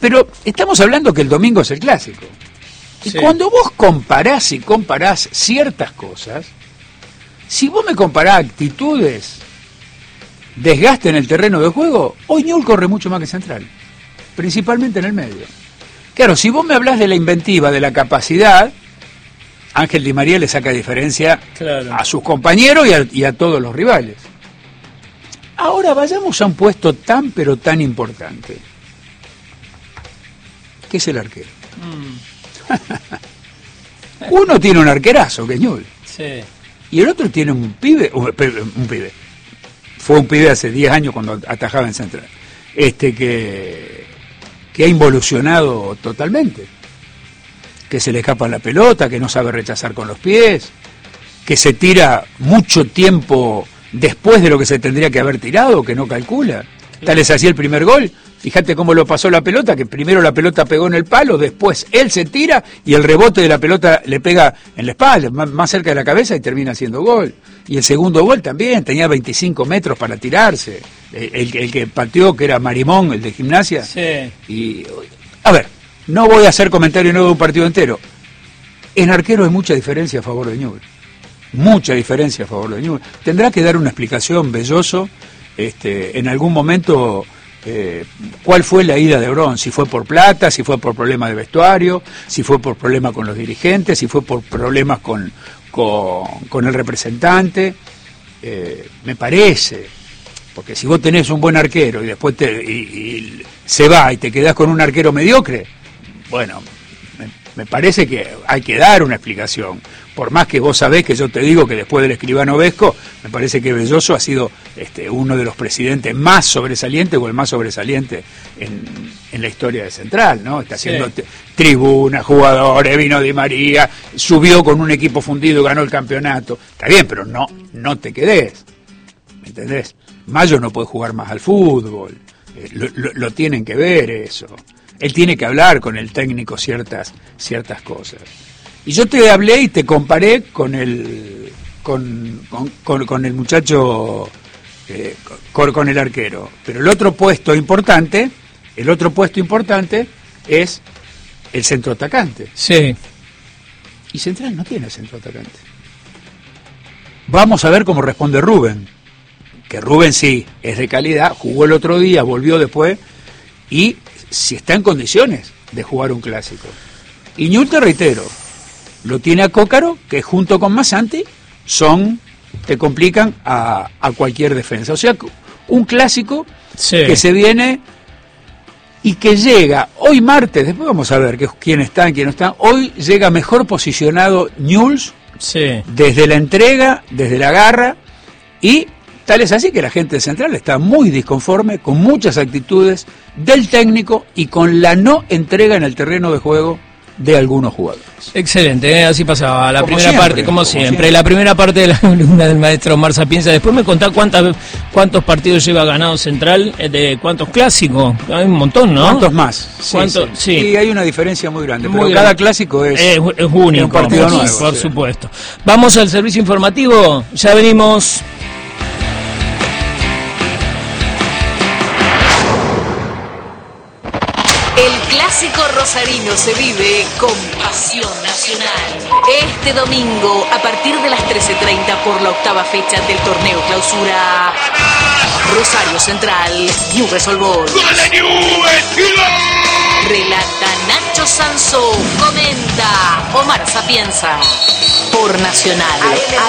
Pero estamos hablando que el domingo es el clásico. Y cuando vos comparás ciertas cosas, si vos me comparás actitudes, desgaste en el terreno de juego, hoy Newell's corre mucho más que Central, principalmente en el medio. Claro, si vos me hablás de la inventiva, de la capacidad, Ángel Di María le saca diferencia a sus compañeros y a todos los rivales. Ahora vayamos a un puesto tan pero tan importante, que es el arquero. Uno tiene un arquerazo, que es Newell's. Sí. Y el otro tiene un pibe. Fue un pibe hace 10 años cuando atajaba en Central. Que ha involucionado totalmente. Que se le escapa la pelota, que no sabe rechazar con los pies, que se tira mucho tiempo después de lo que se tendría que haber tirado, que no calcula. Tal es así el primer gol. Fíjate cómo lo pasó la pelota, que primero la pelota pegó en el palo, después él se tira y el rebote de la pelota le pega en la espalda, más cerca de la cabeza, y termina haciendo gol. Y el segundo gol también, tenía 25 metros para tirarse. El que pateó, que era Marimón, el de Gimnasia. Sí. Y, a ver, no voy a hacer comentario nuevo de un partido entero. En arquero hay mucha diferencia a favor de Newell's. Mucha diferencia a favor de Newell's. Tendrá que dar una explicación, Belloso, en algún momento... cuál fue la ida de Hebrón, si fue por plata, si fue por problemas de vestuario, si fue por problemas con los dirigentes, si fue por problemas con el representante. Me parece, porque si vos tenés un buen arquero y después y se va y te quedás con un arquero mediocre, bueno, me parece que hay que dar una explicación. Por más que vos sabés que yo te digo que después del Escribano Vesco, me parece que Belloso ha sido uno de los presidentes más sobresalientes o el más sobresaliente en la historia de Central, ¿no? Está haciendo tribuna, jugadores, vino Di María, subió con un equipo fundido y ganó el campeonato. Está bien, pero no te quedes, ¿me entendés? Mayo no puede jugar más al fútbol, lo tienen que ver eso. Él tiene que hablar con el técnico ciertas cosas. Y yo te hablé y te comparé con el muchacho, con el arquero. Pero el otro puesto importante es el centroatacante. Sí. Y Central no tiene centroatacante. Vamos a ver cómo responde Rubén. Que Rubén sí, es de calidad, jugó el otro día, volvió después, y si está en condiciones de jugar un clásico. Y Newell's, te reitero, lo tiene a Cócaro, que junto con Masanti te complican a cualquier defensa. O sea, un clásico que se viene y que llega hoy martes, después vamos a ver quién está y quién no está. Hoy llega mejor posicionado Newell's, desde la entrega, desde la garra, y tal es así que la gente de Central está muy disconforme con muchas actitudes del técnico y con la no entrega en el terreno de juego de algunos jugadores. Excelente, así pasaba la primera siempre, parte, como siempre. La primera parte de la columna del maestro Omar Sapienza. Después me contá cuántos partidos lleva ganado Central, de cuántos clásicos. Hay un montón, ¿no? ¿Cuántos más? Sí. Y hay una diferencia muy grande, pero cada clásico es único, un partido nuevo. Por supuesto. Vamos al servicio informativo, ya venimos. El clásico rosarino se vive con pasión nacional. Este domingo, a partir de las 13:30, por la octava fecha del torneo clausura, Rosario Central, Newell's Old Boys. Relata Nacho Sanzó, comenta Omar Sapienza, por Nacional.